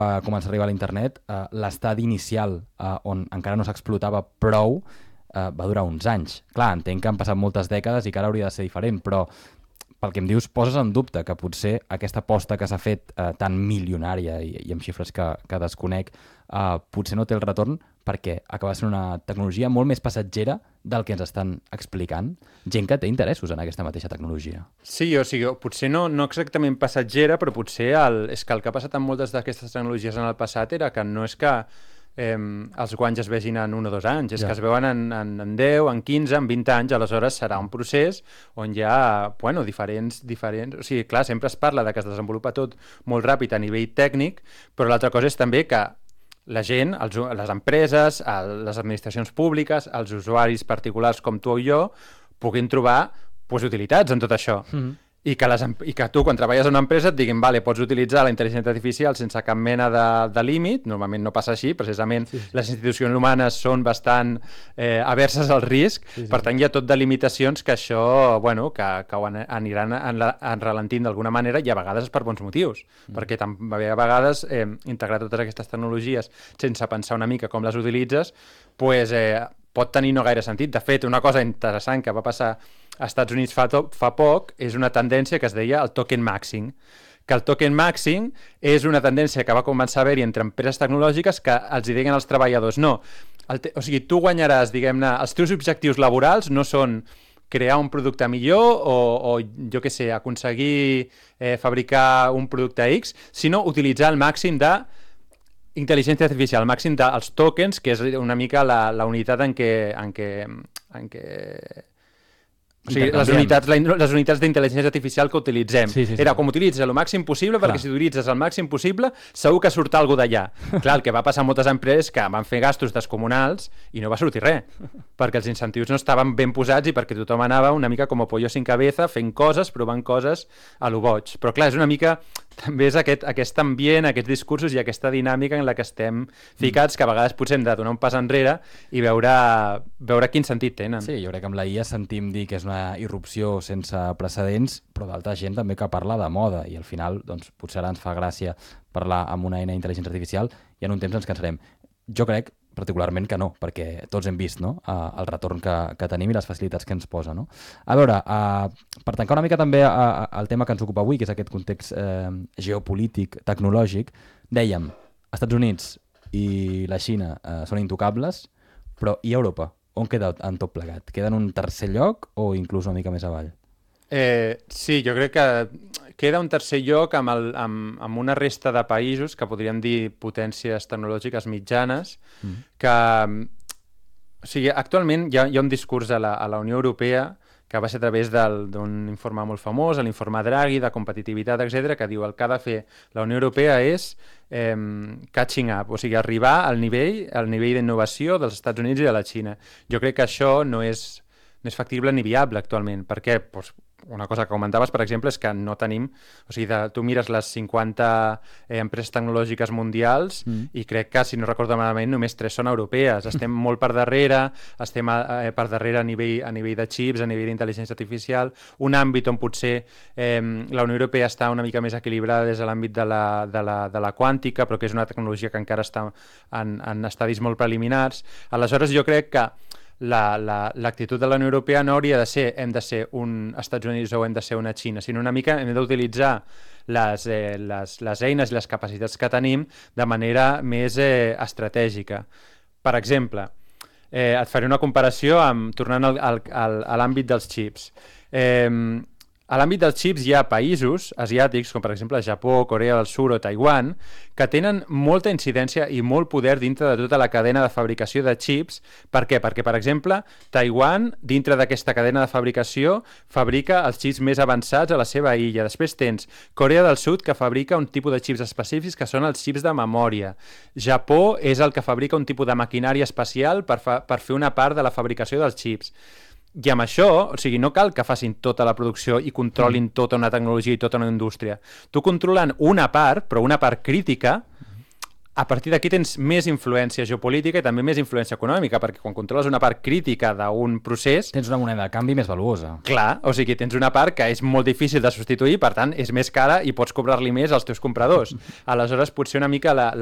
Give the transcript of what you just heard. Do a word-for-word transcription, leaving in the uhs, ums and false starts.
uh, començar a arribar a l'internet, uh, l'estadi inicial uh, on encara no s'explotava prou uh, va durar uns anys. Clar, entenc que han passat moltes dècades i que ara hauria de ser diferent, però pel que em dius, poses en dubte que potser aquesta aposta que s'ha fet eh, tan milionària i, i amb xifres que, que desconec, eh, potser no té el retorn perquè acaba sent una tecnologia molt més passatgera del que ens estan explicant. Gent que té interessos en aquesta mateixa tecnologia. Sí, o sigui, potser no, no exactament passatgera, però potser el, és que el que ha passat amb moltes d'aquestes tecnologies en el passat era que no és que Eh, els guanys es vegin en un o dos anys, és ja. que es veuen en, en, en deu, en quinze, en vint anys, aleshores serà un procés on hi ha, bueno, diferents, diferents... O sigui, clar, sempre es parla de que es desenvolupa tot molt ràpid a nivell tècnic, però l'altra cosa és també que la gent, els, les empreses, el, les administracions públiques, els usuaris particulars com tu o jo, puguin trobar pues, utilitats en tot això. Mm-hmm. I que, les, i que tu, quan treballes a una empresa, et diguin, vale, pots utilitzar la intel·ligència artificial sense cap mena de, de límit. Normalment no passa així, precisament sí, sí. Les institucions humanes són bastant eh, averses al risc, sí, sí. Per tant hi ha tot de limitacions que això, bueno, que, que ho aniran enralentint d'alguna manera i a vegades és per bons motius, mm. perquè també a vegades eh, integrar totes aquestes tecnologies sense pensar una mica com les utilitzes, pues, eh, pot tenir no gaire sentit. De fet, una cosa interessant que va passar als Estats Units fa, to, fa poc és una tendència que es deia el token maxing, que el token maxing és una tendència que va començar a haver-hi entre empreses tecnològiques que els hi diguen als treballadors no, el te, o sigui, tu guanyaràs, diguem-ne, els teus objectius laborals no són crear un producte millor o, o jo què sé, aconseguir eh, fabricar un producte X, sinó utilitzar el màxim de intel·ligència artificial, el màxim dels tokens, que és una mica la, la unitat en què, en què, en què o sigui, les unitats, les unitats d'intel·ligència artificial que utilitzem. Sí, sí, sí. Era com utilitza el màxim possible, clar. Perquè si utilitzes el màxim possible segur que surt alguna d'allà. Clar, el que va passar a moltes empreses que van fer gastos descomunals i no va sortir res, perquè els incentius no estaven ben posats i perquè tothom anava una mica com a pollo sin cabeza, fent coses, provant coses a lo boig. Però clar, és una mica... també és aquest, aquest ambient, aquests discursos i aquesta dinàmica en la que estem ficats, que a vegades potser hem de donar un pas enrere i veure, veure quin sentit tenen. Sí, jo crec que amb la I A sentim dir que és una irrupció sense precedents, però d'altra gent també que parla de moda i al final doncs, potser ara ens fa gràcia parlar amb una eina d'intel·ligència artificial i en un temps ens cansarem. Jo crec particularment que no, perquè tots hem vist no? uh, el retorn que, que tenim i les facilitats que ens posa. No? A veure, uh, per tancar una mica també uh, el tema que ens ocupa avui, que és aquest context uh, geopolític, tecnològic, dèiem, Estats Units i la Xina uh, són intocables, però i Europa? On queda en tot plegat? Queda en un tercer lloc o inclús una mica més avall? Eh, sí, jo crec que queda un tercer lloc amb, el, amb, amb una resta de països que podríem dir potències tecnològiques mitjanes, mm. que o sigui, actualment hi ha, hi ha un discurs a la, a la Unió Europea que va ser a través d'un informe molt famós, l'informe Draghi, de competitivitat, etcètera, que diu el que ha de fer la Unió Europea és eh, catching up, o sigui, arribar al nivell, al nivell d'innovació dels Estats Units i de la Xina. Jo crec que això no és, no és factible ni viable actualment. Per què? Pues, una cosa que comentaves, per exemple, és que no tenim... O sigui, de, tu mires les cinquanta eh, empreses tecnològiques mundials mm. i crec que, si no recordo malament, només tres són europees. Estem molt per darrere, estem eh, per darrere a nivell, a nivell de xips, a nivell d'intel·ligència artificial, un àmbit on potser eh, la Unió Europea està una mica més equilibrada des de l'àmbit de, la, de, la, de la quàntica, però que és una tecnologia que encara està en, en estadis molt preliminars. Aleshores, jo crec que l'actitud la, la, de la Unió Europea no hauria de ser hem de ser un Estats Units o hem de ser una Xina, sinó una mica hem d'utilitzar les, eh, les, les eines i les capacitats que tenim de manera més eh, estratègica. Per exemple, eh, et faré una comparació amb, tornant al, al, al, a l'àmbit dels xips. Eh, A l'àmbit dels xips hi ha països asiàtics, com per exemple Japó, Corea del Sur o Taiwan, que tenen molta incidència i molt poder dintre de tota la cadena de fabricació de xips. Per què? Perquè, per exemple, Taiwan, dintre d'aquesta cadena de fabricació, fabrica els xips més avançats a la seva illa. Després tens Corea del Sud, que fabrica un tipus de xips específics que són els xips de memòria. Japó és el que fabrica un tipus de maquinària especial per, fa, per fer una part de la fabricació dels xips. I amb això, o sigui, no cal que facin tota la producció i controlin mm. tota una tecnologia i tota una indústria. Tu controlant una part, però una part crítica, a partir d'aquí tens més influència geopolítica i també més influència econòmica, perquè quan controles una part crítica d'un procés... Tens una moneda de canvi més valuosa. Clar, o sigui, tens una part que és molt difícil de substituir, per tant, és més cara i pots cobrar-li més als teus compradors. Aleshores, potser una mica la,